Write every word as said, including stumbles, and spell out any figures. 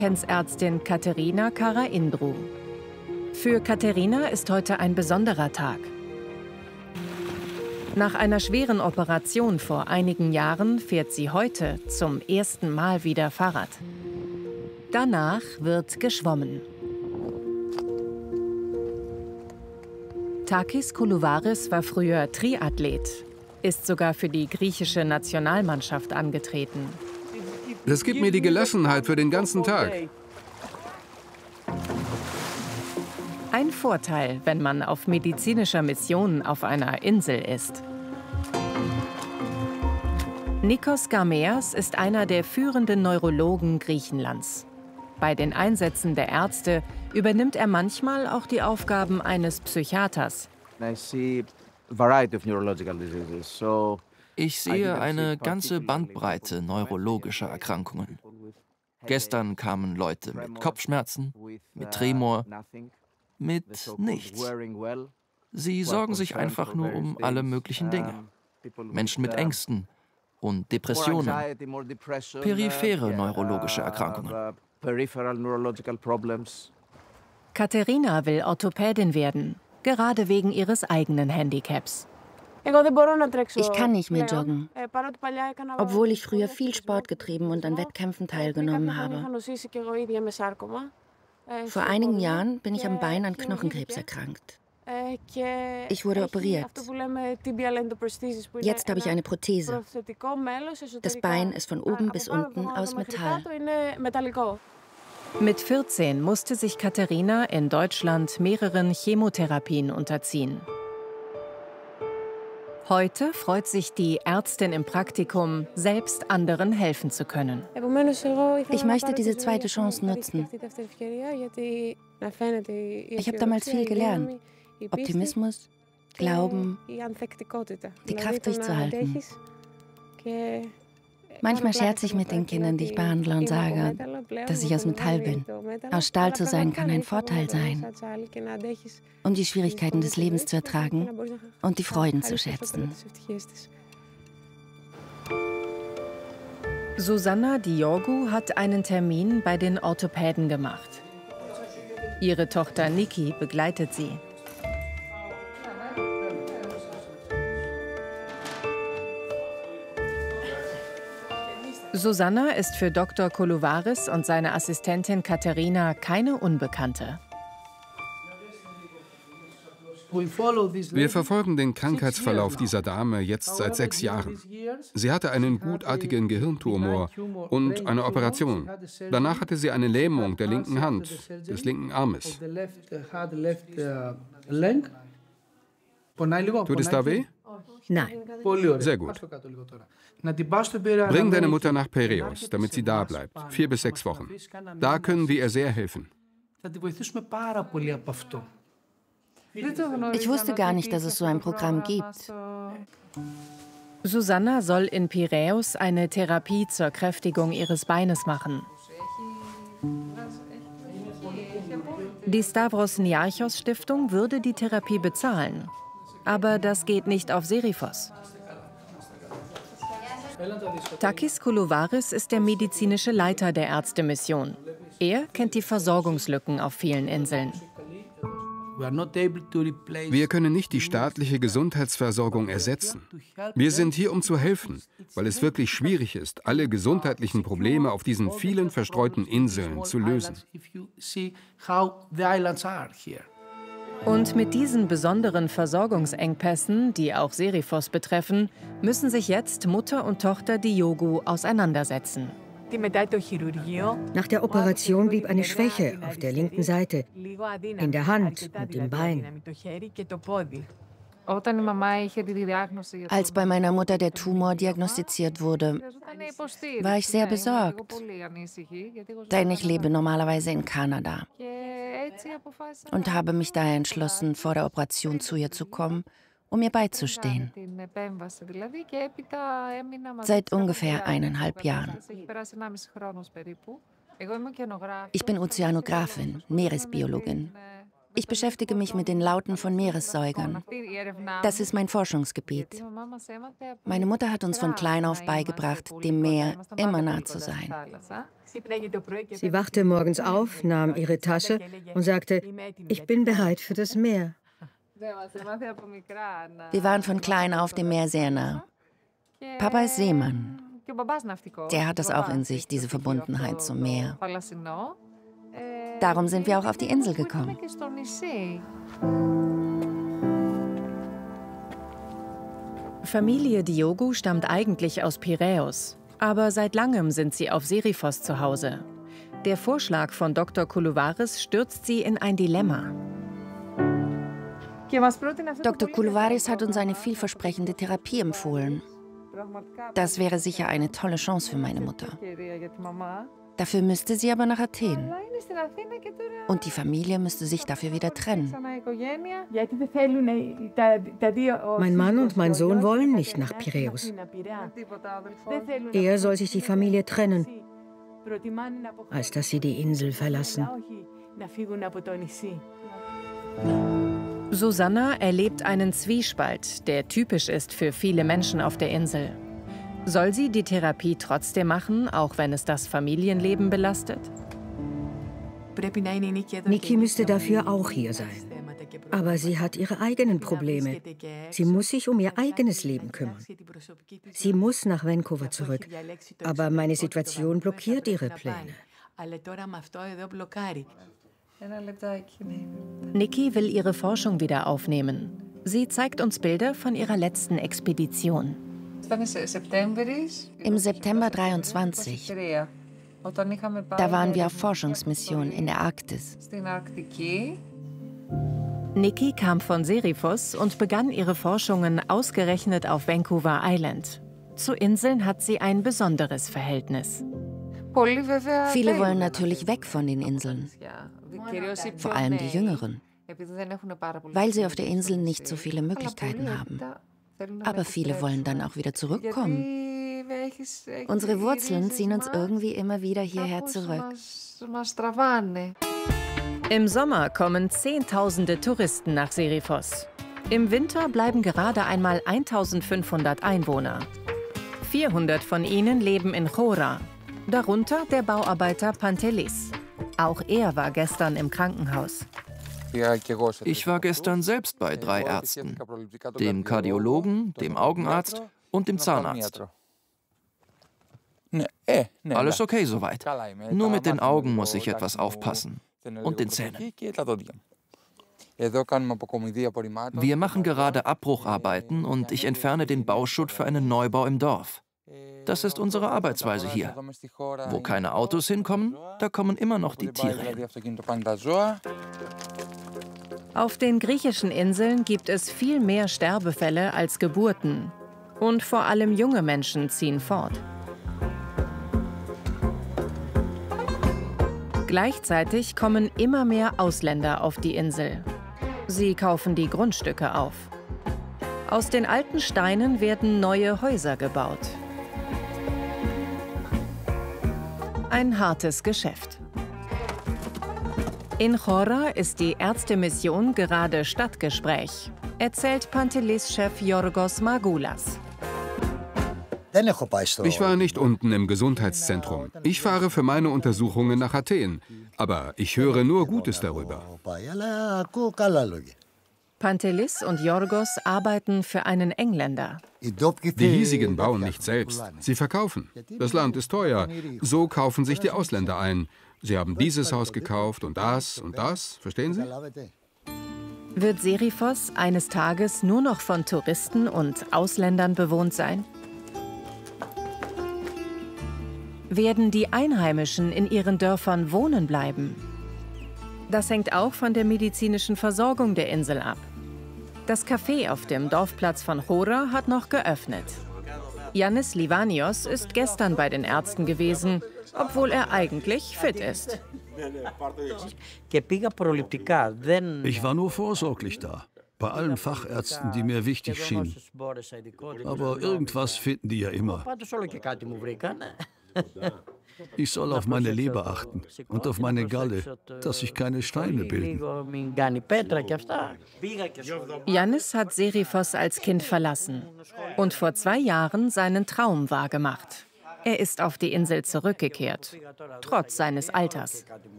Ärztin Katerina Kara-Indru. Für Katerina ist heute ein besonderer Tag. Nach einer schweren Operation vor einigen Jahren fährt sie heute zum ersten Mal wieder Fahrrad. Danach wird geschwommen. Takis Koulouvaris war früher Triathlet, ist sogar für die griechische Nationalmannschaft angetreten. Das gibt mir die Gelassenheit für den ganzen Tag. Ein Vorteil, wenn man auf medizinischer Mission auf einer Insel ist. Nikos Garmeas ist einer der führenden Neurologen Griechenlands. Bei den Einsätzen der Ärzte übernimmt er manchmal auch die Aufgaben eines Psychiaters. Ich sehe eine ganze Bandbreite neurologischer Erkrankungen. Gestern kamen Leute mit Kopfschmerzen, mit Tremor, mit nichts. Sie sorgen sich einfach nur um alle möglichen Dinge. Menschen mit Ängsten und Depressionen, periphere neurologische Erkrankungen. Katerina will Orthopädin werden, gerade wegen ihres eigenen Handicaps. Ich kann nicht mehr joggen, obwohl ich früher viel Sport getrieben und an Wettkämpfen teilgenommen habe. Vor einigen Jahren bin ich am Bein an Knochenkrebs erkrankt. Ich wurde operiert. Jetzt habe ich eine Prothese. Das Bein ist von oben bis unten aus Metall. Mit vierzehn musste sich Katerina in Deutschland mehreren Chemotherapien unterziehen. Heute freut sich die Ärztin im Praktikum, selbst anderen helfen zu können. Ich möchte diese zweite Chance nutzen. Ich habe damals viel gelernt. Optimismus, Glauben, die Kraft durchzuhalten. Manchmal scherze ich mit den Kindern, die ich behandle, und sage, dass ich aus Metall bin. Aus Stahl zu sein kann ein Vorteil sein, um die Schwierigkeiten des Lebens zu ertragen und die Freuden zu schätzen. Susanna Diogu hat einen Termin bei den Orthopäden gemacht. Ihre Tochter Niki begleitet sie. Susanna ist für Doktor Koulouvaris und seine Assistentin Katerina keine Unbekannte. Wir verfolgen den Krankheitsverlauf dieser Dame jetzt seit sechs Jahren. Sie hatte einen gutartigen Gehirntumor und eine Operation. Danach hatte sie eine Lähmung der linken Hand, des linken Armes. Tut es da weh? Nein. Sehr gut. Bring deine Mutter nach Piräus, damit sie da bleibt. Vier bis sechs Wochen. Da können wir ihr sehr helfen. Ich wusste gar nicht, dass es so ein Programm gibt. Susanna soll in Piräus eine Therapie zur Kräftigung ihres Beines machen. Die Stavros Niarchos Stiftung würde die Therapie bezahlen. Aber das geht nicht auf Seriphos. Takis Koulouvaris ist der medizinische Leiter der Ärztemission. Er kennt die Versorgungslücken auf vielen Inseln. Wir können nicht die staatliche Gesundheitsversorgung ersetzen. Wir sind hier, um zu helfen, weil es wirklich schwierig ist, alle gesundheitlichen Probleme auf diesen vielen verstreuten Inseln zu lösen. Und mit diesen besonderen Versorgungsengpässen, die auch Seriphos betreffen, müssen sich jetzt Mutter und Tochter Diogu auseinandersetzen. Nach der Operation blieb eine Schwäche auf der linken Seite, in der Hand und im Bein. Als bei meiner Mutter der Tumor diagnostiziert wurde, war ich sehr besorgt, denn ich lebe normalerweise in Kanada und habe mich daher entschlossen, vor der Operation zu ihr zu kommen, um ihr beizustehen. Seit ungefähr eineinhalb Jahren. Ich bin Ozeanografin, Meeresbiologin. Ich beschäftige mich mit den Lauten von Meeressäugern. Das ist mein Forschungsgebiet. Meine Mutter hat uns von klein auf beigebracht, dem Meer immer nah zu sein. Sie wachte morgens auf, nahm ihre Tasche und sagte, ich bin bereit für das Meer. Wir waren von klein auf dem Meer sehr nah. Papa ist Seemann. Der hat es auch in sich, diese Verbundenheit zum Meer. Darum sind wir auch auf die Insel gekommen. Familie Diogo stammt eigentlich aus Piräus, aber seit langem sind sie auf Seriphos zu Hause. Der Vorschlag von Doktor Koulouvaris stürzt sie in ein Dilemma. Doktor Koulouvaris hat uns eine vielversprechende Therapie empfohlen. Das wäre sicher eine tolle Chance für meine Mutter. Dafür müsste sie aber nach Athen. Und die Familie müsste sich dafür wieder trennen. Mein Mann und mein Sohn wollen nicht nach Piräus. Eher soll sich die Familie trennen, als dass sie die Insel verlassen. Susanna erlebt einen Zwiespalt, der typisch ist für viele Menschen auf der Insel. Soll sie die Therapie trotzdem machen, auch wenn es das Familienleben belastet? Niki müsste dafür auch hier sein. Aber sie hat ihre eigenen Probleme. Sie muss sich um ihr eigenes Leben kümmern. Sie muss nach Vancouver zurück. Aber meine Situation blockiert ihre Pläne. Niki will ihre Forschung wieder aufnehmen. Sie zeigt uns Bilder von ihrer letzten Expedition. Im September dreiundzwanzig. Da waren wir auf Forschungsmission in der Arktis. Niki kam von Seriphos und begann ihre Forschungen ausgerechnet auf Vancouver Island. Zu Inseln hat sie ein besonderes Verhältnis. Viele wollen natürlich weg von den Inseln. Vor allem die Jüngeren, weil sie auf der Insel nicht so viele Möglichkeiten haben. Aber viele wollen dann auch wieder zurückkommen. Unsere Wurzeln ziehen uns irgendwie immer wieder hierher zurück. Im Sommer kommen Zehntausende Touristen nach Seriphos. Im Winter bleiben gerade einmal eintausendfünfhundert Einwohner. vierhundert von ihnen leben in Chora, darunter der Bauarbeiter Pantelis. Auch er war gestern im Krankenhaus. Ich war gestern selbst bei drei Ärzten, dem Kardiologen, dem Augenarzt und dem Zahnarzt. Alles okay soweit. Nur mit den Augen muss ich etwas aufpassen. Und den Zähnen. Wir machen gerade Abbrucharbeiten und ich entferne den Bauschutt für einen Neubau im Dorf. Das ist unsere Arbeitsweise hier. Wo keine Autos hinkommen, da kommen immer noch die Tiere hin. Auf den griechischen Inseln gibt es viel mehr Sterbefälle als Geburten. Und vor allem junge Menschen ziehen fort. Gleichzeitig kommen immer mehr Ausländer auf die Insel. Sie kaufen die Grundstücke auf. Aus den alten Steinen werden neue Häuser gebaut. Ein hartes Geschäft. In Chora ist die Ärztemission gerade Stadtgespräch, erzählt Pantelis-Chef Yorgos Margoulas. Ich war nicht unten im Gesundheitszentrum. Ich fahre für meine Untersuchungen nach Athen. Aber ich höre nur Gutes darüber. Pantelis und Yorgos arbeiten für einen Engländer. Die hiesigen bauen nicht selbst. Sie verkaufen. Das Land ist teuer. So kaufen sich die Ausländer ein. Sie haben dieses Haus gekauft und das und das. Verstehen Sie? Wird Seriphos eines Tages nur noch von Touristen und Ausländern bewohnt sein? Werden die Einheimischen in ihren Dörfern wohnen bleiben? Das hängt auch von der medizinischen Versorgung der Insel ab. Das Café auf dem Dorfplatz von Chora hat noch geöffnet. Yannis Livanios ist gestern bei den Ärzten gewesen, obwohl er eigentlich fit ist. Ich war nur vorsorglich da, bei allen Fachärzten, die mir wichtig schienen. Aber irgendwas finden die ja immer. Ich soll auf meine Leber achten und auf meine Galle, dass sich keine Steine bilden. Yannis hat Serifos als Kind verlassen und vor zwei Jahren seinen Traum wahrgemacht. Er ist auf die Insel zurückgekehrt, trotz seines Alters.